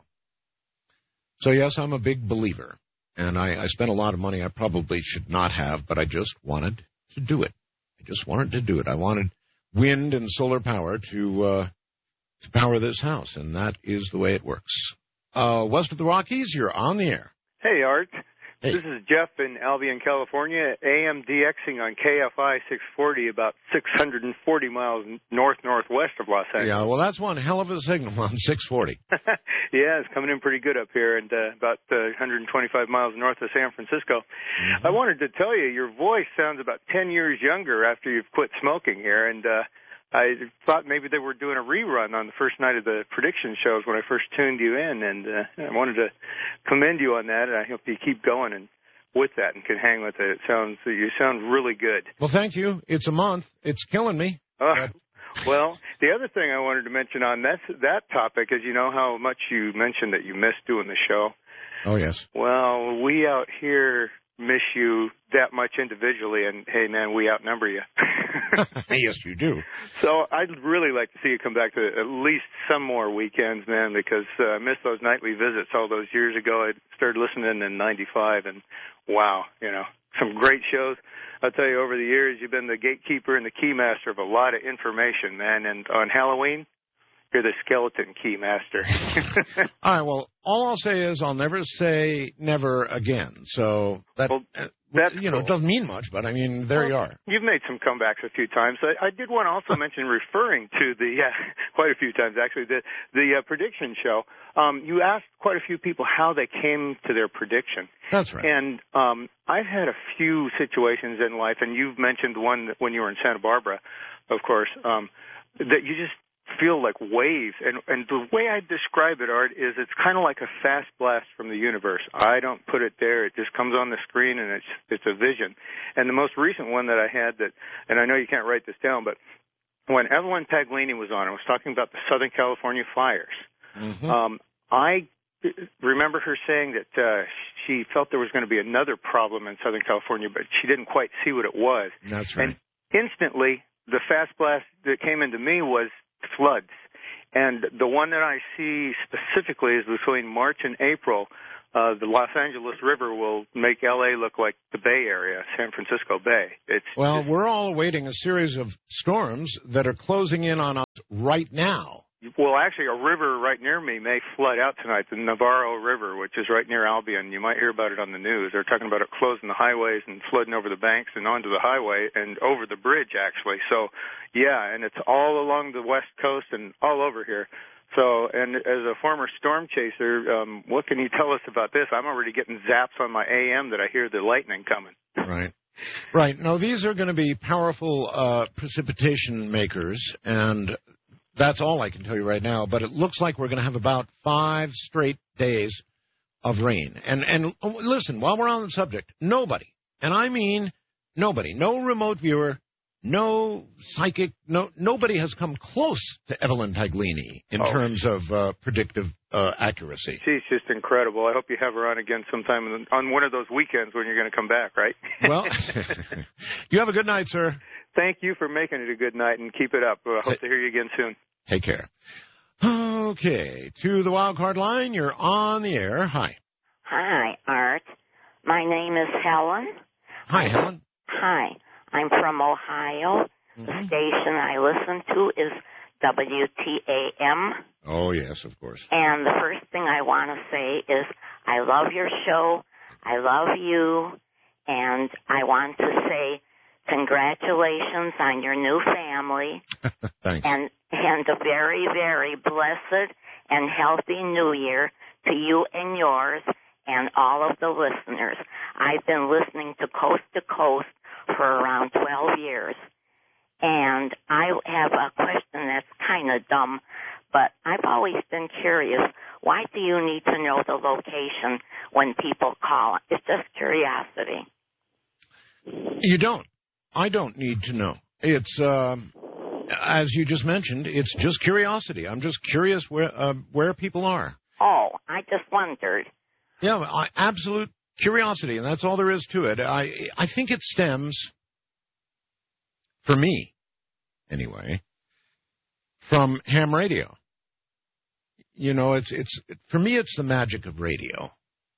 So, yes, I'm a big believer. And I, I spent a lot of money I probably should not have, but I just wanted to do it. I just wanted to do it. I wanted wind and solar power to uh, to power this house, and that is the way it works. Uh, west of the Rockies, you're on the air. Hey, Art. Hey. This is Jeff in Albion, California, A M D Xing on K F I six forty, about six hundred forty miles north-northwest of Los Angeles. Yeah, well, that's one hell of a signal on six forty. Yeah, it's coming in pretty good up here, and uh, about uh, one hundred twenty-five miles north of San Francisco. Mm-hmm. I wanted to tell you, your voice sounds about ten years younger after you've quit smoking here, and uh, I thought maybe they were doing a rerun on the first night of the prediction shows when I first tuned you in, and uh, I wanted to commend you on that, and I hope you keep going and with that and can hang with it. It sounds you sound really good. Well, thank you. It's a month. It's killing me. Uh, well, the other thing I wanted to mention on that that topic is, you know how much you mentioned that you missed doing the show. Oh yes. Well, we out here miss you that much individually, and hey, man, we outnumber you. Yes, you do. So I'd really like to see you come back to at least some more weekends, man, because uh, I missed those nightly visits all those years ago. I started listening in ninety-five, and wow, you know, some great shows. I'll tell you, over the years, you've been the gatekeeper and the keymaster of a lot of information, man, and on Halloween, you're the skeleton key master. All right, well, all I'll say is I'll never say never again. So that, well, uh, that's you know, cool. it doesn't mean much, but I mean, there well, you are. You've made some comebacks a few times. I, I did want to also mention, referring to the, uh, quite a few times actually, the, the uh, prediction show. Um, you asked quite a few people how they came to their prediction. That's right. And um, I've had a few situations in life, and you've mentioned one when you were in Santa Barbara, of course, um, that you just feel like waves. And, and the way I describe it, Art, is it's kind of like a fast blast from the universe. I don't put it there. It just comes on the screen, and it's it's a vision. And the most recent one that I had that, and I know you can't write this down, but when Evelyn Paglini was on, I was talking about the Southern California fires. Mm-hmm. Um, I remember her saying that uh, she felt there was going to be another problem in Southern California, but she didn't quite see what it was. That's right. And instantly, the fast blast that came into me was floods. And the one that I see specifically is between March and April. Uh, the Los Angeles River will make L A look like the Bay Area, San Francisco Bay. It's well, just, we're all awaiting a series of storms that are closing in on us right now. well, actually, a river right near me may flood out tonight, the Navarro River, which is right near Albion. You might hear about it on the news. They're talking about it closing the highways and flooding over the banks and onto the highway and over the bridge, actually. So, yeah, and it's all along the West Coast and all over here. So, and as a former storm chaser, um, what can you tell us about this? I'm already getting zaps on my A M that I hear the lightning coming. Right. Right. No, these are going to be powerful uh, precipitation makers, and that's all I can tell you right now. But it looks like we're going to have about five straight days of rain. And, and listen, while we're on the subject, nobody, and I mean nobody, no remote viewer, no psychic, no nobody has come close to Evelyn Paglini in oh. terms of uh, predictive uh, accuracy. She's just incredible. I hope you have her on again sometime on one of those weekends when you're going to come back, right? Well, you have a good night, sir. Thank you for making it a good night, and keep it up. I hope to hear you again soon. Take care. Okay, to the wild card line. You're on the air. Hi. Hi, Art. My name is Helen. Hi, Helen. Hi. I'm from Ohio. Mm-hmm. The station I listen to is W T A M. Oh, yes, of course. And the first thing I want to say is I love your show. I love you. And I want to say congratulations on your new family. Thanks. And, and a very, very blessed and healthy new year to you and yours and all of the listeners. I've been listening to Coast to Coast for around twelve years. And I have a question that's kind of dumb, but I've always been curious. Why do you need to know the location when people call? It's just curiosity. You don't. I don't need to know. It's, um, as you just mentioned, it's just curiosity. I'm just curious where uh, where people are. Oh, I just wondered. Yeah, I, absolute curiosity, and that's all there is to it. I I think it stems, for me, anyway, from ham radio. You know, it's it's for me, it's the magic of radio.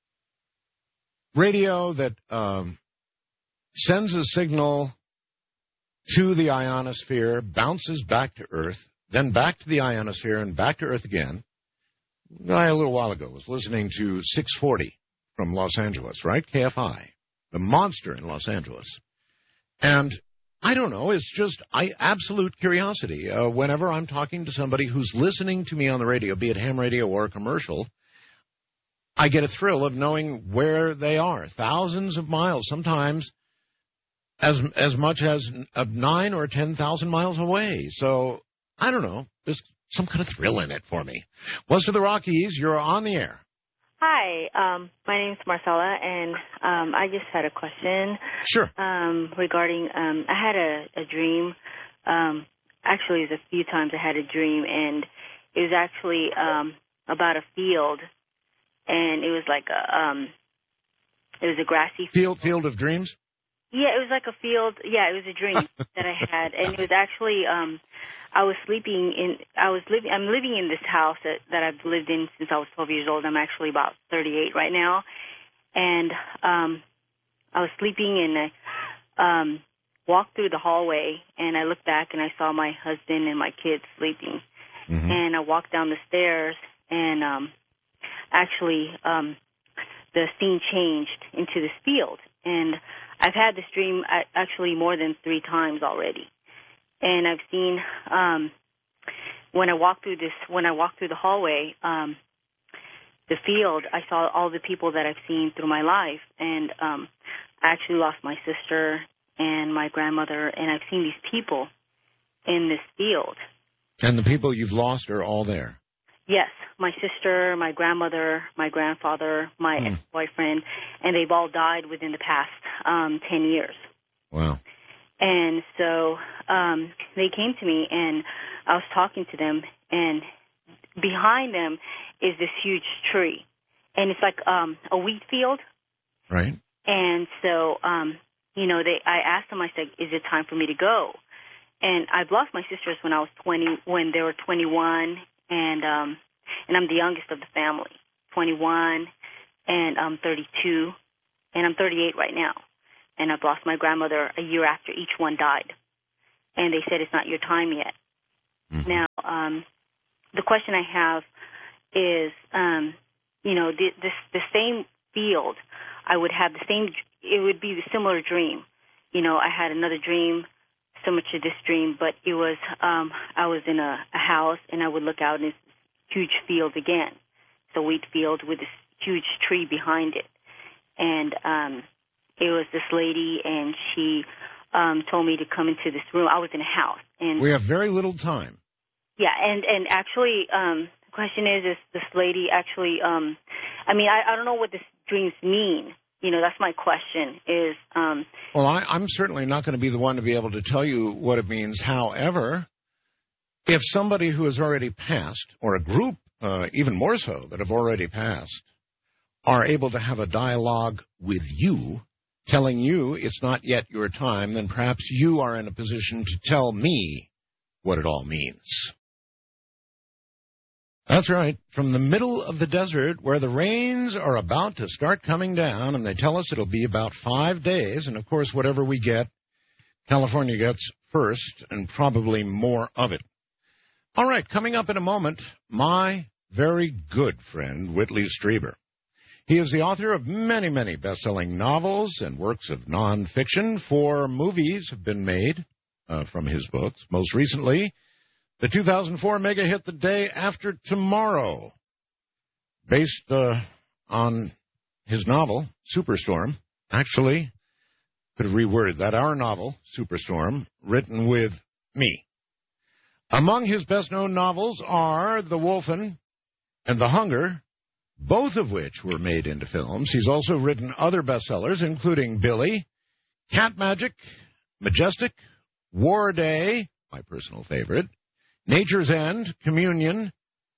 Radio that um, sends a signal to the ionosphere, bounces back to Earth, then back to the ionosphere and back to Earth again. I, a little while ago, was listening to six forty from Los Angeles, right? K F I, the monster in Los Angeles. And I don't know, it's just I, absolute curiosity. Uh, whenever I'm talking to somebody who's listening to me on the radio, be it ham radio or a commercial, I get a thrill of knowing where they are. Thousands of miles, sometimes as as much as uh, nine or ten thousand miles away. So, I don't know, there's some kind of thrill in it for me. West of the Rockies, you're on the air. Hi, um, my name's Marcella, and um, I just had a question. Sure. Um, regarding, um, I had a, a dream. Um, actually, it was a few times I had a dream, and it was actually um, about a field, and it was like a, um, it was a grassy field. Field of dreams. Yeah, it was like a field. Yeah, it was a dream that I had, and it was actually. Um, I was sleeping in, I was living, I'm living in this house that, that I've lived in since I was twelve years old. I'm actually about thirty-eight right now. And, um, I was sleeping and I, um, walked through the hallway and I looked back and I saw my husband and my kids sleeping. Mm-hmm. And I walked down the stairs and, um, actually, um, the scene changed into this field. And I've had this dream actually more than three times already. And I've seen, um, when I walked through this, when I walked through the hallway, um, the field, I saw all the people that I've seen through my life. And, um, I actually lost my sister and my grandmother, and I've seen these people in this field. And the people you've lost are all there? Yes, my sister, my grandmother, my grandfather, my mm. ex-boyfriend, and they've all died within the past, um, ten years. Wow. And so um, they came to me, and I was talking to them, and behind them is this huge tree. and it's like um, a wheat field. Right. And so, um, you know, they. I asked them. I said, "Is it time for me to go?" And I've lost my sisters when I was twenty, when they were twenty-one, and um, and I'm the youngest of the family, twenty-one, and I'm thirty-two, and I'm thirty-eight right now. And I've lost my grandmother a year after each one died. And they said it's not your time yet. Mm-hmm. Now, um, the question I have is, um, you know, the, this the same field, I would have the same. It would be a similar dream. You know, I had another dream similar to this dream, but it was um, I was in a, a house, and I would look out, and it's this huge field again. It's a wheat field with this huge tree behind it, and um, it was this lady, and she um, told me to come into this room. I was in a house, and we have very little time. Yeah, and and actually, um, the question is, is this lady actually? Um, I mean, I, I don't know what these dreams mean. You know, that's my question. Is um, well, I, I'm certainly not going to be the one to be able to tell you what it means. However, if somebody who has already passed, or a group, uh, even more so, that have already passed, are able to have a dialogue with you, telling you it's not yet your time, then perhaps you are in a position to tell me what it all means. That's right. From the middle of the desert, where the rains are about to start coming down, and they tell us it'll be about five days, and of course, whatever we get, California gets first, and probably more of it. All right, coming up in a moment, my very good friend, Whitley Strieber. He is the author of many, many best-selling novels and works of nonfiction. Four movies have been made uh, from his books. Most recently, the two thousand four mega hit The Day After Tomorrow, based uh, on his novel, Superstorm. Actually, could have reworded that, our novel, Superstorm, written with me. Among his best-known novels are The Wolfen and The Hunger, both of which were made into films. He's also written other bestsellers, including Billy, Cat Magic, Majestic, War Day, my personal favorite, Nature's End, Communion,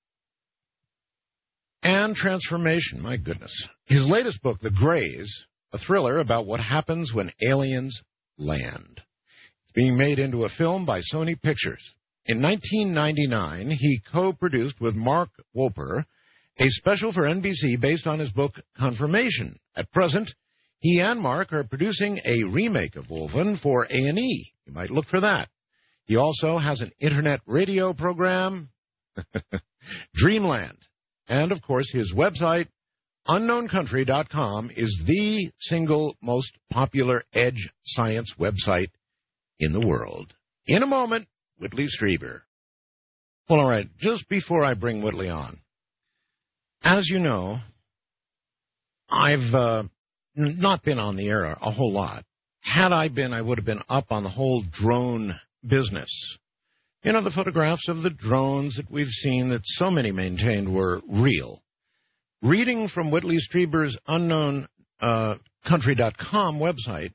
and Transformation. My goodness. His latest book, The Greys, a thriller about what happens when aliens land. It's being made into a film by Sony Pictures. In nineteen ninety-nine, he co-produced with Mark Wolper a special for N B C based on his book, Confirmation. At present, he and Mark are producing a remake of Wolfen for A and E. You might look for that. He also has an internet radio program, Dreamland. And, of course, his website, unknown country dot com, is the single most popular edge science website in the world. In a moment, Whitley Strieber. Well, all right, just before I bring Whitley on, as you know, I've uh, not been on the air a whole lot. Had I been, I would have been up on the whole drone business. You know, the photographs of the drones that we've seen that so many maintained were real. Reading from Whitley Strieber's unknown country dot com website,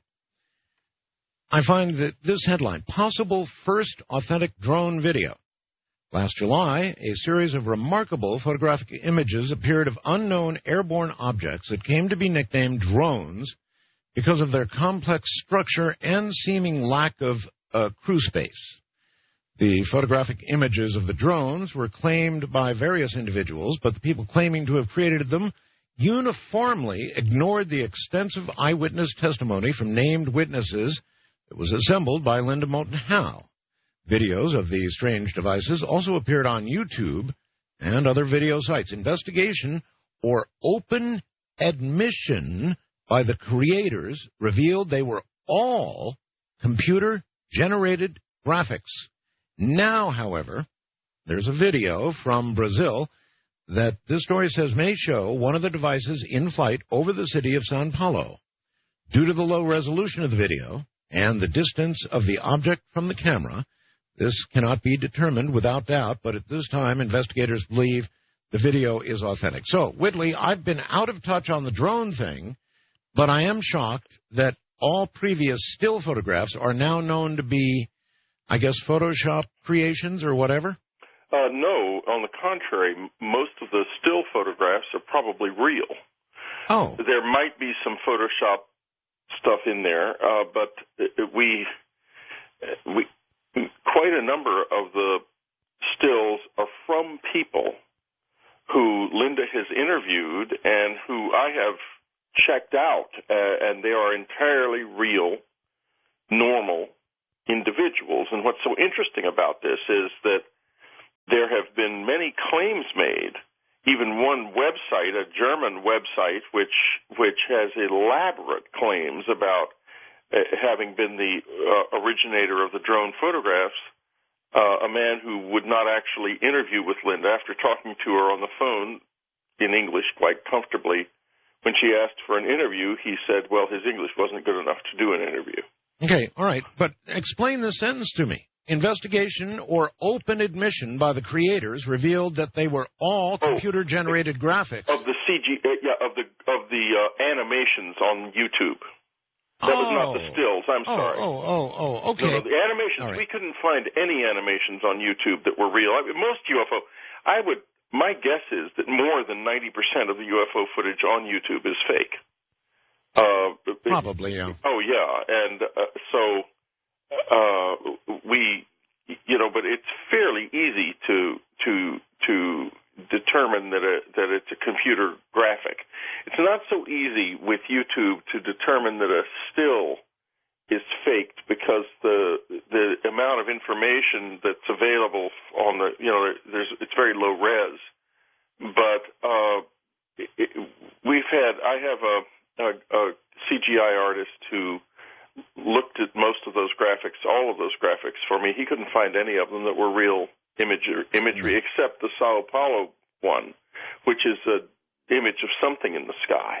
I find that this headline, Possible First Authentic Drone Video. Last July, a series of remarkable photographic images appeared of unknown airborne objects that came to be nicknamed drones because of their complex structure and seeming lack of uh, crew space. The photographic images of the drones were claimed by various individuals, but the people claiming to have created them uniformly ignored the extensive eyewitness testimony from named witnesses that was assembled by Linda Moulton Howe. Videos of these strange devices also appeared on YouTube and other video sites. Investigation or open admission by the creators revealed they were all computer-generated graphics. Now, however, there's a video from Brazil that this story says may show one of the devices in flight over the city of São Paulo. Due to the low resolution of the video and the distance of the object from the camera, this cannot be determined without doubt, but at this time, investigators believe the video is authentic. So, Whitley, I've been out of touch on the drone thing, but I am shocked that all previous still photographs are now known to be, I guess, Photoshop creations or whatever? Uh, no, on the contrary, m- most of the still photographs are probably real. Oh. There might be some Photoshop stuff in there, uh, but we, we, quite a number of the stills are from people who Linda has interviewed and who I have checked out, uh, and they are entirely real, normal individuals. And what's so interesting about this is that there have been many claims made, even one website, a German website, which which has elaborate claims about uh, having been the uh, originator of the drone photographs, uh, a man who would not actually interview with Linda after talking to her on the phone in English quite comfortably. When she asked for an interview, he said, well, his English wasn't good enough to do an interview. Okay, all right, but explain this sentence to me. Investigation or open admission by the creators revealed that they were all computer-generated graphics. Of the C G, uh, yeah, of the of the uh, animations on YouTube. That oh. was not the stills. I'm oh, sorry. Oh, oh, oh, okay. No, no, the animations. Right. We couldn't find any animations on YouTube that were real. I mean, most U F O. I would. My guess is that more than ninety percent of the U F O footage on YouTube is fake. Uh, Probably, yeah. Oh, yeah, and uh, so uh, we, you know, but it's fairly easy to to to determine that a, that it's a computer graphic. It's not so easy with YouTube to determine that a still is faked because the the amount of information that's available on the, you know, there's it's very low res. But uh, it, it, we've had I have a A, a C G I artist who looked at most of those graphics, all of those graphics for me. He couldn't find any of them that were real imagery, imagery except the Sao Paulo one, which is an image of something in the sky.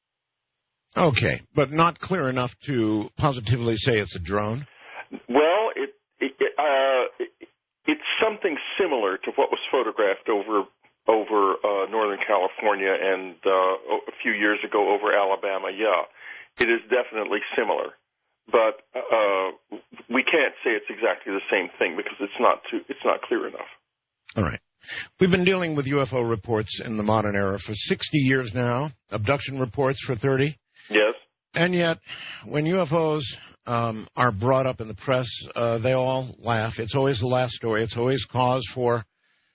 Okay, but not clear enough to positively say it's a drone? Well, it, it, uh, it it's something similar to what was photographed over over uh, Northern California and uh, a few years ago over Alabama, yeah. It is definitely similar. But uh, we can't say it's exactly the same thing because it's not too, it's not clear enough. All right. We've been dealing with U F O reports in the modern era for sixty years now, abduction reports for thirty. Yes. And yet, when U F Os um, are brought up in the press, uh, they all laugh. It's always the last story. It's always cause for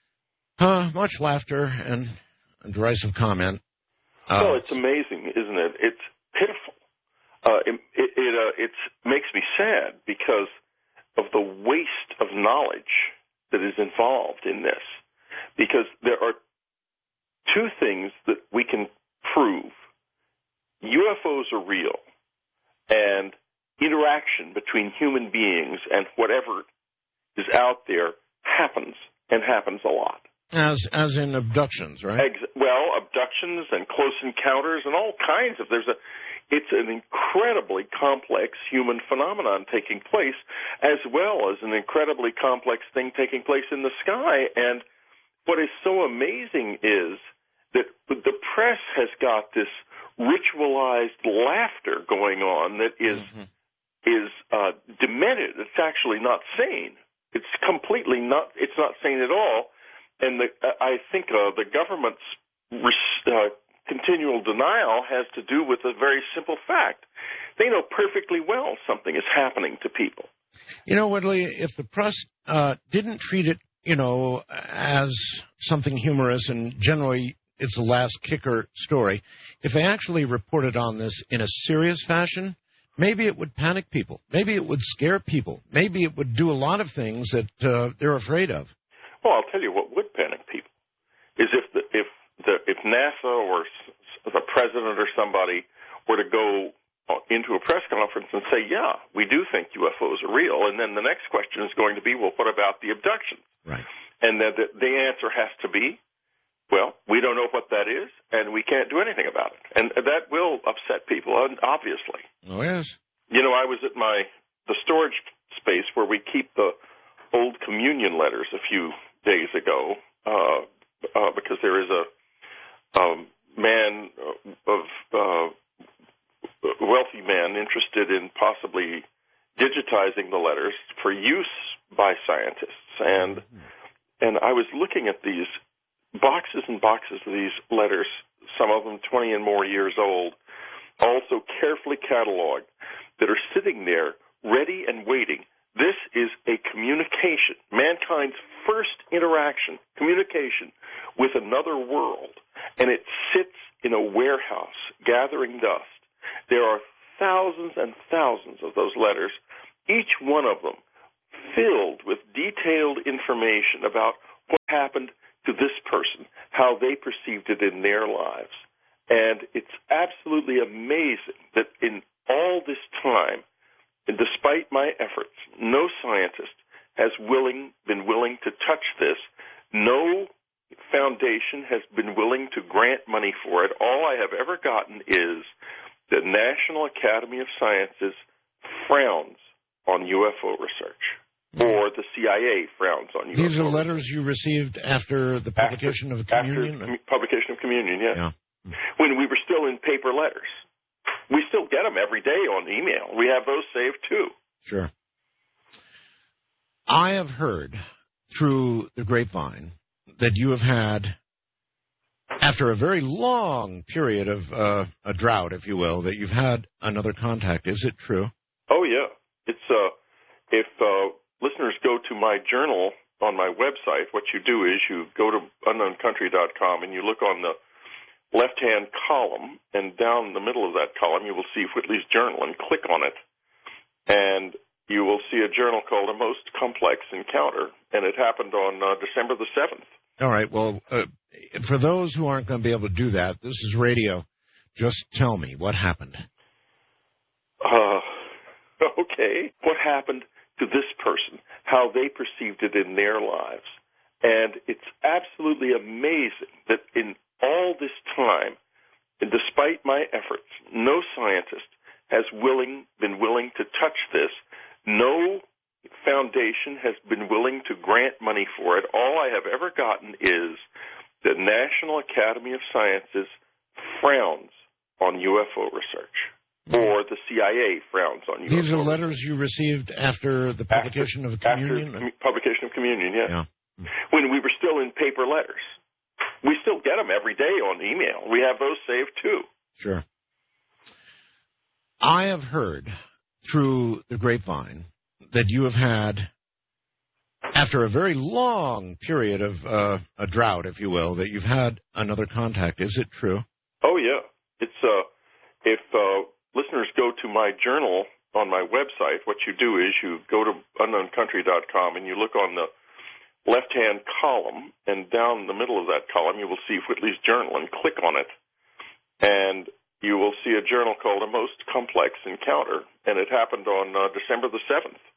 Uh, much laughter and derisive comment. Uh, well, it's amazing, isn't it? It's pitiful. Uh, it it, it, uh, it's, makes me sad because of the waste of knowledge that is involved in this. Because there are two things that we can prove. U F Os are real, and interaction between human beings and whatever is out there happens, and happens a lot. As as in abductions, right? Ex- well, abductions and close encounters and all kinds of. There's a. It's an incredibly complex human phenomenon taking place, as well as an incredibly complex thing taking place in the sky. And what is so amazing is that the press has got this ritualized laughter going on that is mm-hmm. is uh, demented. It's actually not sane. It's completely not. It's not sane at all. And the, I think uh, the government's uh, continual denial has to do with a very simple fact. They know perfectly well something is happening to people. You know, Woodley, if the press uh, didn't treat it, you know, as something humorous and generally it's the last kicker story, if they actually reported on this in a serious fashion, maybe it would panic people. Maybe it would scare people. Maybe it would do a lot of things that uh, they're afraid of. Well, I'll tell you what would panic people is if the, if the, if NASA or the president or somebody were to go into a press conference and say, yeah, we do think U F Os are real, and then the next question is going to be, well, what about the abduction? Right. And then the, the answer has to be, well, we don't know what that is, and we can't do anything about it. And that will upset people, obviously. Oh, yes. You know, I was at my the storage space where we keep the old communion letters a few days ago, uh, uh, because there is a um, man of uh, wealthy man interested in possibly digitizing the letters for use by scientists. And and I was looking at these boxes and boxes of these letters, some of them twenty and more years old, also carefully cataloged, that are sitting there ready and waiting. This is a communication, mankind's first interaction, communication with another world, and it sits in a warehouse gathering dust. There are thousands and thousands of those letters, each one of them filled with detailed information about what happened to this person, how they perceived it in their lives. And it's absolutely amazing that in all this time, and despite my efforts, no scientist has willing been willing to touch this. No foundation has been willing to grant money for it. All I have ever gotten is the National Academy of Sciences frowns on U F O research, or the C I A frowns on U F O. These are letters you received after the publication after, of Communion? After com- publication of Communion, yes. Yeah. When we were still in paper letters. We still get them every day on email. We have those saved, too. Sure. I have heard through the grapevine that you have had, after a very long period of uh, a drought, if you will, that you've had another contact. Is it true? Oh, yeah. It's uh, if uh, listeners go to my journal on my website, what you do is you go to unknown country dot com and you look on the left-hand column, and down the middle of that column you will see Whitley's Journal, and click on it, and you will see a journal called A Most Complex Encounter, and it happened on uh, December the seventh. All right, well, uh, for those who aren't going to be able to do that, this is radio. Just tell me, what happened? Uh, okay. What happened to this person, how they perceived it in their lives. And it's absolutely amazing that in all this time, and despite my efforts, no scientist has willing been willing to touch this. No foundation has been willing to grant money for it. All I have ever gotten is the National Academy of Sciences frowns on U F O research, or the C I A frowns on U F O. These are letters you received after the publication after, of Communion? After publication of Communion, yes. Yeah. When we were still in paper letters. We still get them every day on email. We have those saved, too. Sure. I have heard through the grapevine that you have had, after a very long period of uh, a drought, if you will, that you've had another contact. Is it true? Oh, yeah. It's uh, if uh, listeners go to my journal on my website, what you do is you go to unknown country dot com and you look on the left-hand column, and down the middle of that column you will see Whitley's Journal, and click on it, and you will see a journal called A Most Complex Encounter, and it happened on uh, December the seventh.